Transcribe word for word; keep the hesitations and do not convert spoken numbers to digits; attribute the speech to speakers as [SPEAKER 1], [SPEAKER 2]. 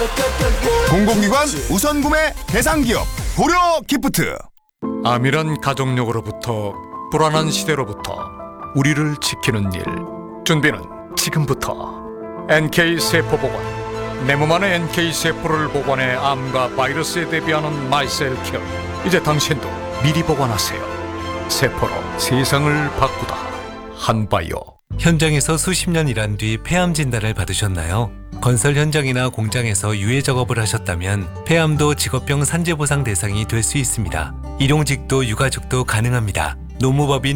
[SPEAKER 1] 공공기관 우선 구매 대상 기업 고려 기프트.
[SPEAKER 2] 암이란 가족력으로부터 불안한 시대로부터 우리를 지키는 일. 준비는 지금부터. 엔케이 세포보관. 내 몸 안에 엔케이 세포를 보관해 암과 바이러스에 대비하는 마이셀케어. 이제 당신도 미리 보관하세요. 세포로 세상을 바꾸다. 한바이오.
[SPEAKER 3] 현장에서 수십 년 일한 뒤 폐암 진단을 받으셨나요? 건설 현장이나 공장에서 유해 작업을 하셨다면 폐암도 직업병 산재보상 대상이 될 수 있습니다. 일용직도 유가족도 가능합니다. 노무법인